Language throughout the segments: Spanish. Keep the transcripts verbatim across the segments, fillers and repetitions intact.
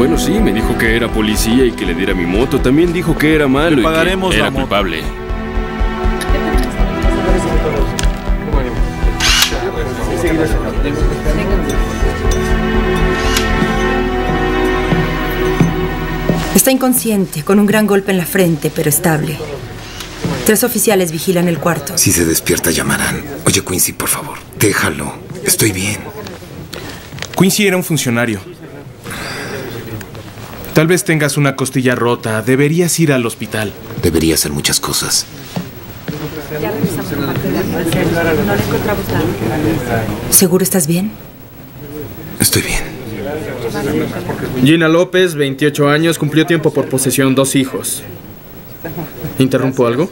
Bueno, sí, me dijo que era policía y que le diera mi moto. También dijo que era malo y que era culpable. Está inconsciente, con un gran golpe en la frente, pero estable. Tres oficiales vigilan el cuarto. Si se despierta, llamarán. Oye, Quincy, por favor, déjalo. Estoy bien. Quincy era un funcionario. Tal vez tengas una costilla rota. Deberías ir al hospital. Debería hacer muchas cosas. Ya revisamos la parte de la no le encontramos nada. ¿Seguro estás bien? Estoy bien. Gina López, veintiocho años, cumplió tiempo por posesión, dos hijos. ¿Interrumpo algo?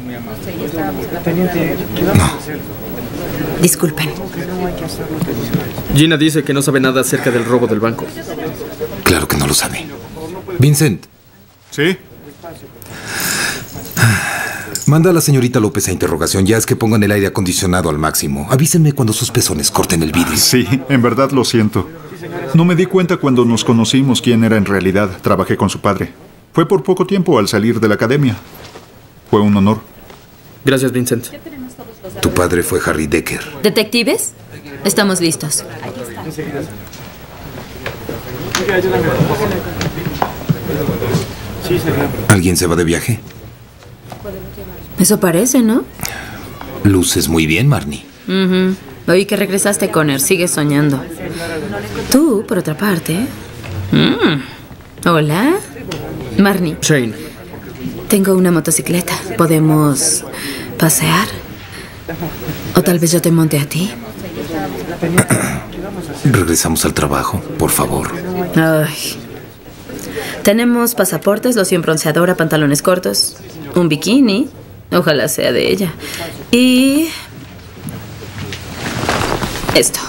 No. Disculpen. Gina dice que no sabe nada acerca del robo del banco. Claro que no lo sabe. Vincent. ¿Sí? Manda a la señorita López a interrogación. Ya es que pongan el aire acondicionado al máximo. Avísenme cuando sus pezones corten el vidrio. Sí, en verdad lo siento. No me di cuenta cuando nos conocimos quién era en realidad. Trabajé con su padre. Fue por poco tiempo al salir de la academia. Fue un honor. Gracias, Vincent. Tu padre fue Harry Decker. ¿Detectives? Estamos listos. ¿Alguien se va de viaje? Eso parece, ¿no? Luces muy bien, Marnie. Uh-huh. Oí que regresaste, Connor. Sigues soñando. Tú, por otra parte... Mm. Hola. Marnie. Shane. Tengo una motocicleta. ¿Podemos pasear? O tal vez yo te monte a ti. Regresamos al trabajo, por favor. Ay. Tenemos pasaportes, loción bronceadora, pantalones cortos, un bikini. Ojalá sea de ella. Y... esto.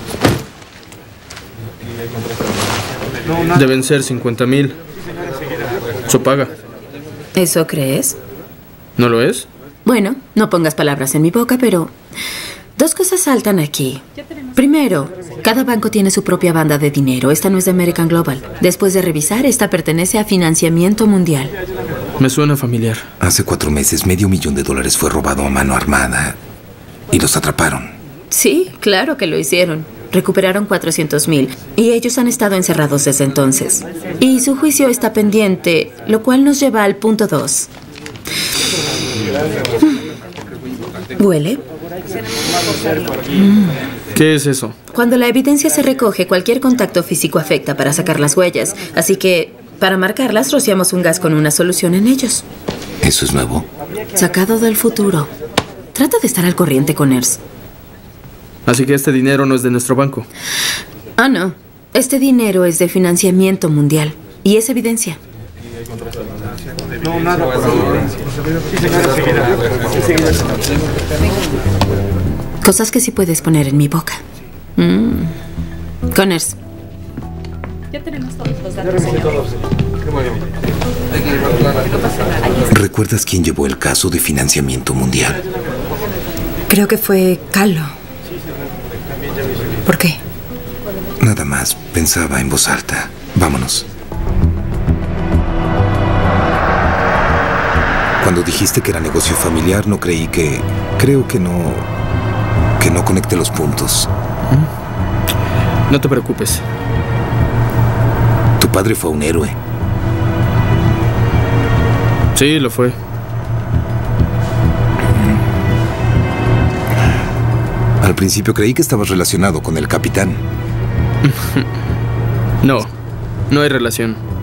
Deben ser cincuenta mil. Eso paga. ¿Eso crees? ¿No lo es? Bueno, no pongas palabras en mi boca, pero... dos cosas saltan aquí. Primero, cada banco tiene su propia banda de dinero. Esta no es de American Global. Después de revisar, esta pertenece a Financiamiento Mundial. Me suena familiar. Hace cuatro meses, medio millón de dólares fue robado a mano armada y los atraparon. Sí, claro que lo hicieron. Recuperaron cuatrocientos mil y ellos han estado encerrados desde entonces. Y su juicio está pendiente, lo cual nos lleva al punto dos. ¿Huele? ¿Qué es eso? Cuando la evidencia se recoge, cualquier contacto físico afecta para sacar las huellas. Así que, para marcarlas, rociamos un gas con una solución en ellos. ¿Eso es nuevo? Sacado del futuro. Trata de estar al corriente con E R S. Así que este dinero no es de nuestro banco. Ah, no. Este dinero es de Financiamiento Mundial. Y es evidencia. No, nada. Cosas que sí puedes poner en mi boca. Mm. Con E R S. Ya tenemos todos los datos, señor. ¿Recuerdas quién llevó el caso de Financiamiento Mundial? Creo que fue Carlo. ¿Por qué? Nada más, pensaba en voz alta. Vámonos. Cuando dijiste que era negocio familiar, no creí que... Creo que no... Que no conecte los puntos. No te preocupes. Tu padre fue un héroe. Sí, lo fue. Al principio creí que estabas relacionado con el capitán. No, no hay relación.